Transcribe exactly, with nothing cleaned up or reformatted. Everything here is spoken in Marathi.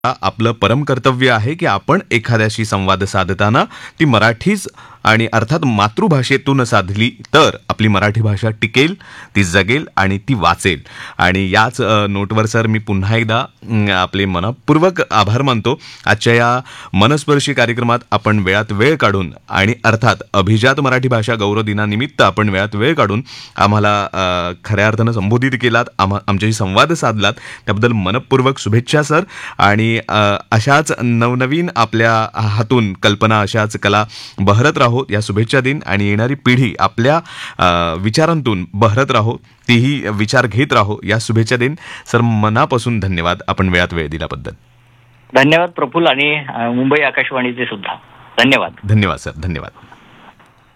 आपलं परम कर्तव्य आहे की आपण एखाद्याशी संवाद साधताना ती मराठीच आणि अर्थात मातृभाषेतून साधली तर आपली मराठी भाषा टिकेल, ती जगेल आणि ती वाचेल. आणि याच अ, नोटवर सर मी पुन्हा एकदा अं, आपले मनपूर्वक आभार मानतो. आजच्या या मनस्पर्शी कार्यक्रमात आपण वेळात वेळ काढून आणि अर्थात अभिजात मराठी भाषा गौरव दिनानिमित्त आपण वेळात वेळ काढून आम्हाला अ, खऱ्या अर्थानं संबोधित केलात, आम्हा आमच्याशी संवाद साधलात, त्याबद्दल मनपूर्वक शुभेच्छा सर. आणि अ, अशाच नवनवीन आपल्या हातून कल्पना, अशाच कला बहरत राहो या शुभेच्छा देईन. आणि येणारी पिढी आपल्या अ, विचारांतून बहरत राहो, तीही विचार घेत राहो या शुभेच्छा देईन. सर मनापासून धन्यवाद आपण वेळात वेळ दिल्याबद्दल. धन्यवाद प्रफुल्ल आणि अ, मुंबई आकाशवाणीचे सुद्धा धन्यवाद. धन्यवाद सर, धन्यवाद.